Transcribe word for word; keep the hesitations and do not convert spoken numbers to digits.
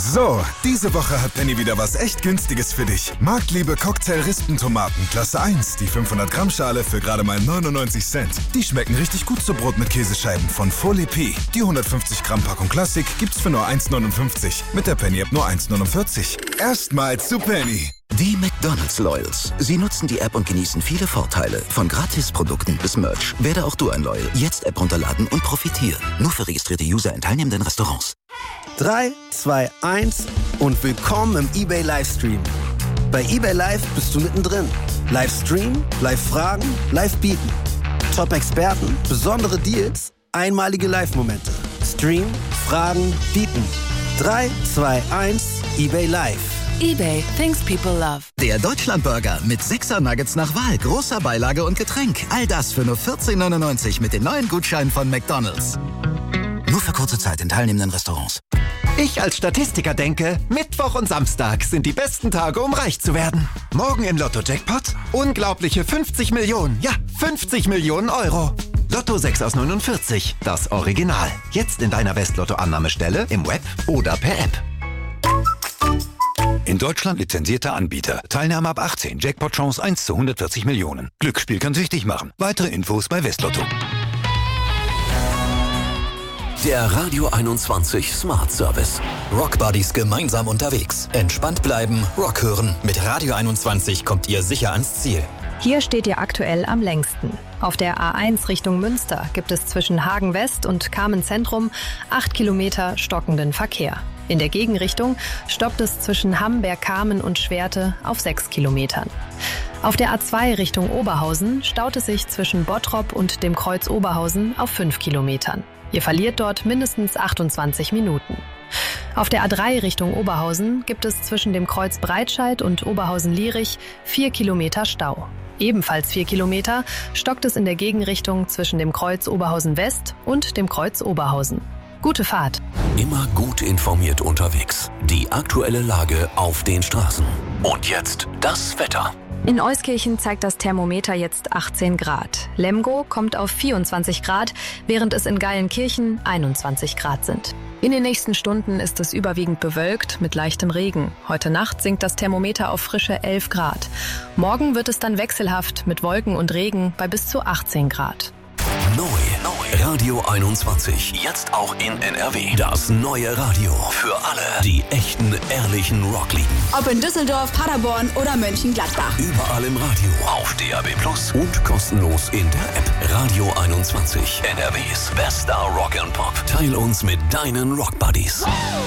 So, diese Woche hat Penny wieder was echt Günstiges für dich. Marktliebe Cocktail-Rispentomaten Klasse eins, die fünfhundert Gramm Schale für gerade mal neunundneunzig Cent. Die schmecken richtig gut zu Brot mit Käsescheiben von Folie P. Die hundertfünfzig Gramm Packung Klassik gibt's für nur eins neunundfünfzig. Mit der Penny-App nur eins neunundvierzig. Erstmals zu Penny. Die McDonald's Loyals. Sie nutzen die App und genießen viele Vorteile. Von Gratisprodukten bis Merch. Werde auch du ein Loyal. Jetzt App runterladen und profitieren. Nur für registrierte User in teilnehmenden Restaurants. drei, zwei, eins und willkommen im eBay Livestream. Bei eBay Live bist du mittendrin. Livestream, Live-Fragen, Live-Bieten. Top-Experten, besondere Deals, einmalige Live-Momente. Stream, Fragen, Bieten. drei, zwei, eins, eBay Live. eBay, things people love. Der Deutschlandburger mit sechser Nuggets nach Wahl, großer Beilage und Getränk. All das für nur vierzehn neunundneunzig mit den neuen Gutscheinen von McDonald's. Nur für kurze Zeit in teilnehmenden Restaurants. Ich als Statistiker denke, Mittwoch und Samstag sind die besten Tage, um reich zu werden. Morgen im Lotto-Jackpot unglaubliche fünfzig Millionen, ja, fünfzig Millionen Euro. Lotto sechs aus neunundvierzig, das Original. Jetzt in deiner West-Lotto-Annahmestelle, im Web oder per App. In Deutschland lizenzierter Anbieter. Teilnahme ab achtzehn. Jackpot-Chance eins zu hundertvierzig Millionen. Glücksspiel kann süchtig machen. Weitere Infos bei Westlotto. Der Radio einundzwanzig Smart Service. Rock Buddies gemeinsam unterwegs. Entspannt bleiben, Rock hören. Mit Radio einundzwanzig kommt ihr sicher ans Ziel. Hier steht ihr aktuell am längsten. Auf der A eins Richtung Münster gibt es zwischen Hagen West und Kamen Zentrum acht Kilometer stockenden Verkehr. In der Gegenrichtung stoppt es zwischen Hamberg-Kamen und Schwerte auf sechs Kilometern. Auf der A zwei Richtung Oberhausen staut es sich zwischen Bottrop und dem Kreuz Oberhausen auf fünf Kilometern. Ihr verliert dort mindestens achtundzwanzig Minuten. Auf der A drei Richtung Oberhausen gibt es zwischen dem Kreuz Breitscheid und Oberhausen-Lierich vier Kilometer Stau. Ebenfalls vier Kilometer stockt es in der Gegenrichtung zwischen dem Kreuz Oberhausen-West und dem Kreuz Oberhausen. Gute Fahrt. Immer gut informiert unterwegs. Die aktuelle Lage auf den Straßen. Und jetzt das Wetter. In Euskirchen zeigt das Thermometer jetzt achtzehn Grad. Lemgo kommt auf vierundzwanzig Grad, während es in Geilenkirchen einundzwanzig Grad sind. In den nächsten Stunden ist es überwiegend bewölkt mit leichtem Regen. Heute Nacht sinkt das Thermometer auf frische elf Grad. Morgen wird es dann wechselhaft mit Wolken und Regen bei bis zu achtzehn Grad. Neu. Radio einundzwanzig. Jetzt auch in N R W. Das neue Radio. Für alle, die echten, ehrlichen Rock lieben. Ob in Düsseldorf, Paderborn oder Mönchengladbach. Überall im Radio. Auf D A B Plus. Und kostenlos in der App. Radio einundzwanzig. N R Ws bester Rock and Pop. Teil uns mit deinen Rock Buddies.